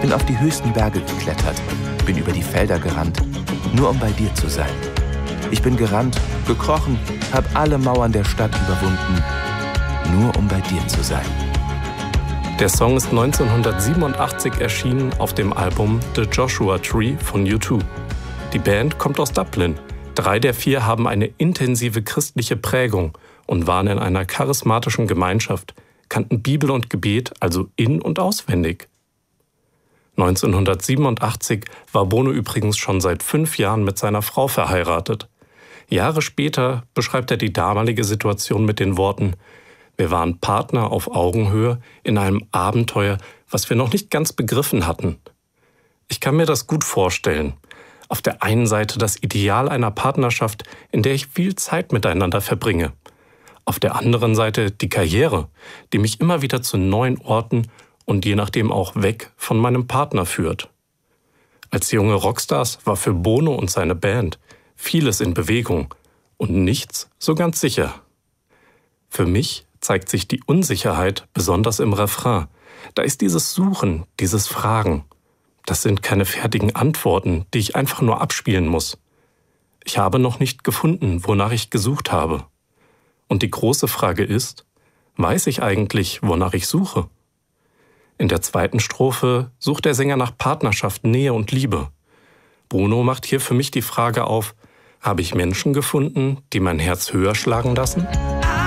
bin auf die höchsten Berge geklettert, bin über die Felder gerannt, nur um bei dir zu sein. Ich bin gerannt, gekrochen, hab alle Mauern der Stadt überwunden, nur um bei dir zu sein. Der Song ist 1987 erschienen auf dem Album The Joshua Tree von U2. Die Band kommt aus Dublin. 3 der 4 haben eine intensive christliche Prägung und waren in einer charismatischen Gemeinschaft, kannten Bibel und Gebet also in- und auswendig. 1987 war Bono übrigens schon seit 5 Jahren mit seiner Frau verheiratet. Jahre später beschreibt er die damalige Situation mit den Worten: Wir waren Partner auf Augenhöhe in einem Abenteuer, was wir noch nicht ganz begriffen hatten. Ich kann mir das gut vorstellen. Auf der einen Seite das Ideal einer Partnerschaft, in der ich viel Zeit miteinander verbringe. Auf der anderen Seite die Karriere, die mich immer wieder zu neuen Orten und je nachdem auch weg von meinem Partner führt. Als junge Rockstars war für Bono und seine Band vieles in Bewegung und nichts so ganz sicher. Für mich zeigt sich die Unsicherheit besonders im Refrain. Da ist dieses Suchen, dieses Fragen. Das sind keine fertigen Antworten, die ich einfach nur abspielen muss. Ich habe noch nicht gefunden, wonach ich gesucht habe. Und die große Frage ist, weiß ich eigentlich, wonach ich suche? In der zweiten Strophe sucht der Sänger nach Partnerschaft, Nähe und Liebe. Bono macht hier für mich die Frage auf: Habe ich Menschen gefunden, die mein Herz höher schlagen lassen?